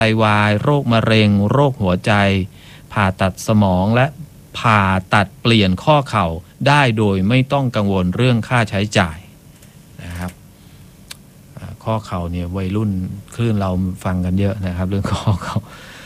ไตวายโรคมะเร็งโรคหัวใจผ่าตัดสมองและผ่าตัดเปลี่ยนข้อเข่าได้โดยไม่ต้องกังวลเรื่องค่าใช้จ่ายนะครับข้อเข่าเนี่ยวัยรุ่นคลื่นเราฟังกันเยอะนะครับเรื่องข้อเข่า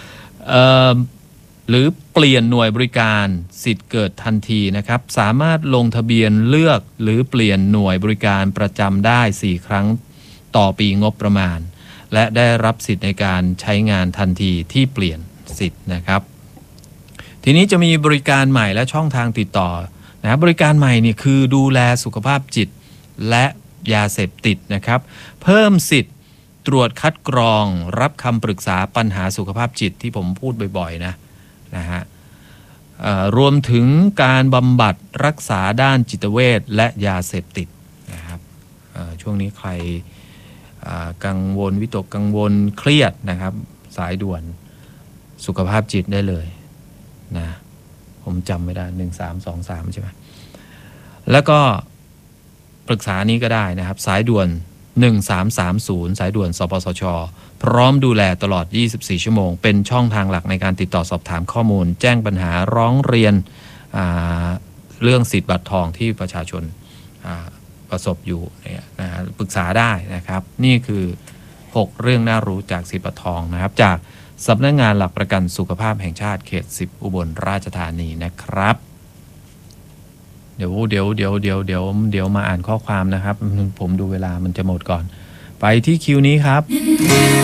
หรือเปลี่ยนหน่วยบริการสิทธิ์เกิดทันทีนะครับสามารถลงทะเบียนเลือกหรือเปลี่ยนหน่วยบริการประจำได้4ครั้งต่อปีงบประมาณและได้รับสิทธิ์ในการใช้งานทันทีที่เปลี่ยนสิทธิ์นะครับทีนี้จะมีบริการใหม่และช่องทางติดต่อนะบริการใหม่นี่คือดูแลสุขภาพจิตและยาเสพติดนะครับเพิ่มสิทธิ์ตรวจคัดกรองรับคำปรึกษาปัญหาสุขภาพจิตที่ผมพูดบ่อยๆนะฮะรวมถึงการบำบัดรักษาด้านจิตเวชและยาเสพติดนะครับช่วงนี้ใครกังวลวิตกกังวลเครียดนะครับสายด่วนสุขภาพจิตได้เลยนะผมจำไม่ได้1323ใช่ไหมแล้วก็ปรึกษานี้ก็ได้นะครับสายด่วน1330สายด่วนสปสช.พร้อมดูแลตลอด24ชั่วโมงเป็นช่องทางหลักในการติดต่อสอบถามข้อมูลแจ้งปัญหาร้องเรียนเรื่องสิทธิ์บัตรทองที่ประชาชนประสบอยู่เนี่ยนะปรึกษาได้นะครับนี่คือ6เรื่องน่ารู้จากสิทธิ์บัตรทองนะครับจากสำนักงานหลักประกันสุขภาพแห่งชาติเขต10อุบลราชธานีนะครับเดี๋ยวมาอ่านข้อความนะครับผมดูเวลามันจะหมดก่อนไปที่คิวนี้ครับ